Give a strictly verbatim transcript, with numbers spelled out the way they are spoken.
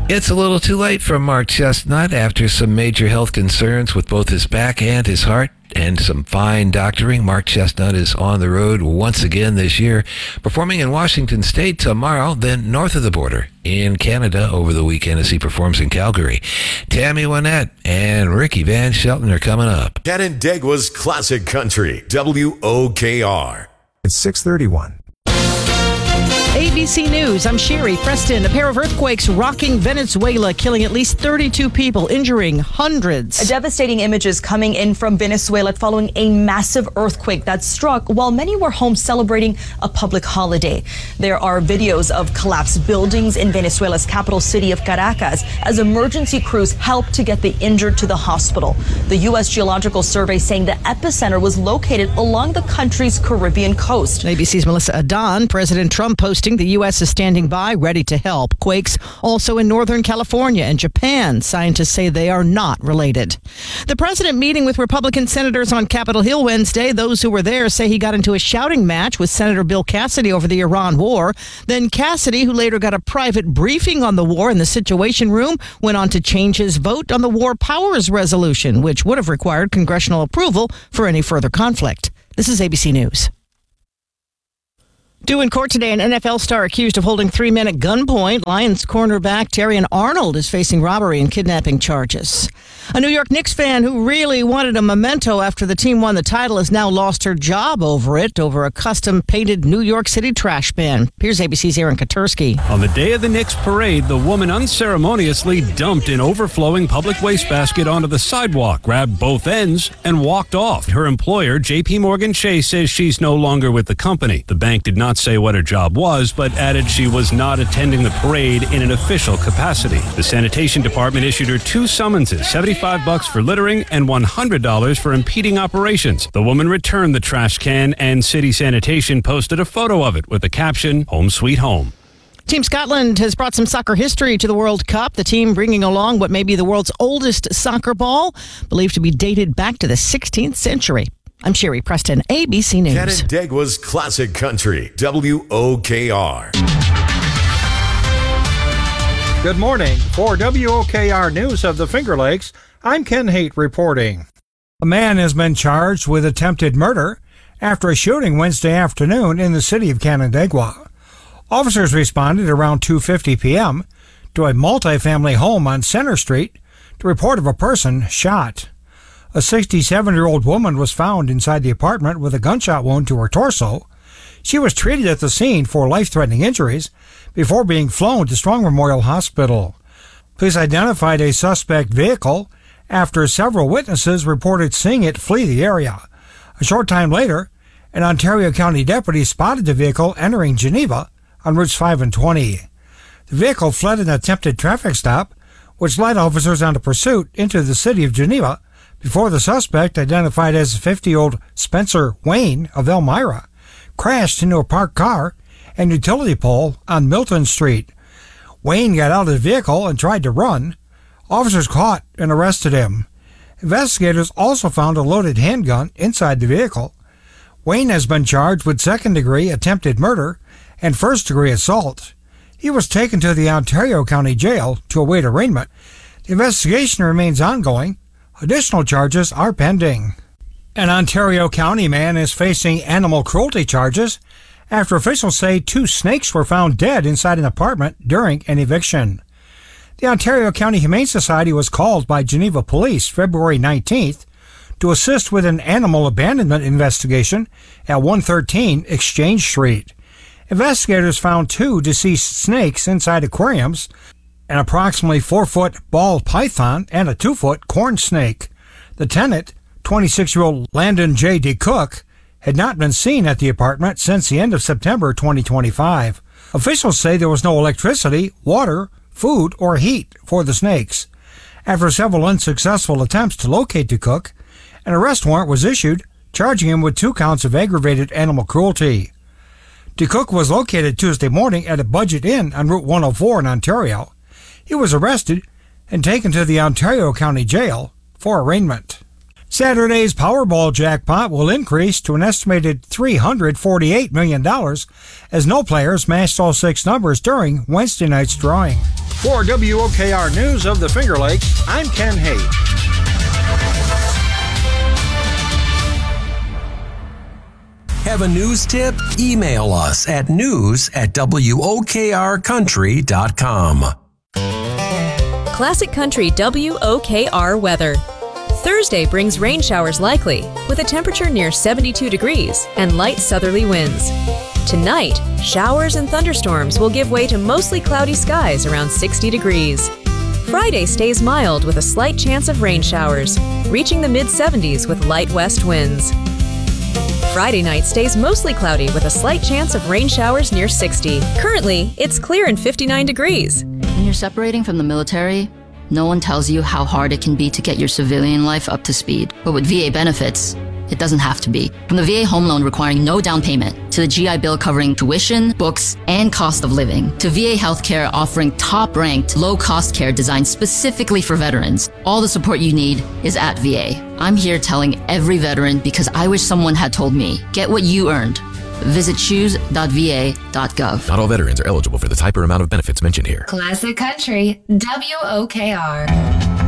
It's a little too late for Mark Chestnut after some major health concerns with both his back and his heart and some fine doctoring. Mark Chestnut is on the road once again this year, performing in Washington State tomorrow, then north of the border in Canada over the weekend as he performs in Calgary. Tammy Wynette and Ricky Van Shelton are coming up. Canandaigua's Classic Country, W O K R. It's six thirty-one. A B C News, I'm Sherry Preston. A pair of earthquakes rocking Venezuela, killing at least thirty-two people, injuring hundreds. A devastating images coming in from Venezuela following a massive earthquake that struck while many were home celebrating a public holiday. There are videos of collapsed buildings in Venezuela's capital city of Caracas as emergency crews help to get the injured to the hospital. The U S Geological Survey saying the epicenter was located along the country's Caribbean coast. A B C's Melissa Adon. President Trump posting the U S is standing by, ready to help. Quakes also in Northern California and Japan. Scientists say they are not related. The president meeting with Republican senators on Capitol Hill Wednesday. Those who were there say he got into a shouting match with Senator Bill Cassidy over the Iran war. Then Cassidy, who later got a private briefing on the war in the Situation Room, went on to change his vote on the War Powers Resolution, which would have required congressional approval for any further conflict. This is A B C News. Due in court today, an N F L star accused of holding three men at gunpoint. Lions cornerback Terrion Arnold is facing robbery and kidnapping charges. A New York Knicks fan who really wanted a memento after the team won the title has now lost her job over it, over a custom-painted New York City trash bin. Here's A B C's Aaron Katursky. On the day of the Knicks parade, the woman unceremoniously dumped an overflowing public wastebasket onto the sidewalk, grabbed both ends, and walked off. Her employer, J P Morgan Chase, says she's no longer with the company. The bank did not say what her job was, but added she was not attending the parade in an official capacity. The sanitation department issued her two summonses, seventy-five bucks for littering and one hundred dollars for impeding operations. The woman returned the trash can, and City Sanitation posted a photo of it with the caption, "Home Sweet Home." Team Scotland has brought some soccer history to the World Cup. The team bringing along what may be the world's oldest soccer ball, believed to be dated back to the sixteenth century. I'm Sherry Preston, A B C News. Canandaigua's Classic Country, W O K R. Good morning. For W O K R News of the Finger Lakes, I'm Ken Haight reporting. A man has been charged with attempted murder after a shooting Wednesday afternoon in the city of Canandaigua. Officers responded around two fifty p.m. to a multifamily home on Center Street to report of a person shot. A sixty-seven-year-old woman was found inside the apartment with a gunshot wound to her torso. She was treated at the scene for life-threatening injuries before being flown to Strong Memorial Hospital. Police identified a suspect vehicle after several witnesses reported seeing it flee the area. A short time later, an Ontario County deputy spotted the vehicle entering Geneva on routes five and twenty. The vehicle fled an attempted traffic stop, which led officers on a pursuit into the city of Geneva before the suspect, identified as fifty-year-old Spencer Wayne of Elmira, crashed into a parked car and utility pole on Milton Street. Wayne got out of the vehicle and tried to run. Officers caught and arrested him. Investigators also found a loaded handgun inside the vehicle. Wayne has been charged with second-degree attempted murder and first-degree assault. He was taken to the Ontario County Jail to await arraignment. The investigation remains ongoing. Additional charges are pending. An Ontario County man is facing animal cruelty charges after officials say two snakes were found dead inside an apartment during an eviction. The Ontario County Humane Society was called by Geneva Police February nineteenth to assist with an animal abandonment investigation at one thirteen Exchange Street. Investigators found two deceased snakes inside aquariums, an approximately four-foot ball python, and a two-foot corn snake. The tenant, twenty-six-year-old Landon J. D. Cook, had not been seen at the apartment since the end of September twenty twenty-five. Officials say there was no electricity, water, food, or heat for the snakes. After several unsuccessful attempts to locate the Cook, an arrest warrant was issued, charging him with two counts of aggravated animal cruelty. DeCook was located Tuesday morning at a Budget Inn on Route one oh four in Ontario. He was arrested and taken to the Ontario County Jail for arraignment. Saturday's Powerball jackpot will increase to an estimated three hundred forty-eight million dollars as no player smashed all six numbers during Wednesday night's drawing. For W O K R News of the Finger Lakes, I'm Ken Haight. Have a news tip? Email us at news at W O K R country dot com. Classic Country W O K R weather. Thursday brings rain showers likely, with a temperature near seventy-two degrees and light southerly winds. Tonight, showers and thunderstorms will give way to mostly cloudy skies around sixty degrees. Friday stays mild with a slight chance of rain showers, reaching the mid seventies with light west winds. Friday night stays mostly cloudy with a slight chance of rain showers near sixty. Currently, it's clear and fifty-nine degrees. When you're separating from the military, no one tells you how hard it can be to get your civilian life up to speed. But with V A benefits, it doesn't have to be. From the V A home loan requiring no down payment, to the G I Bill covering tuition, books, and cost of living, to V A healthcare offering top-ranked, low-cost care designed specifically for veterans, all the support you need is at V A. I'm here telling every veteran because I wish someone had told me, get what you earned. Visit choose dot v a dot gov. Not all veterans are eligible for the type or amount of benefits mentioned here. Classic Country, W O K R.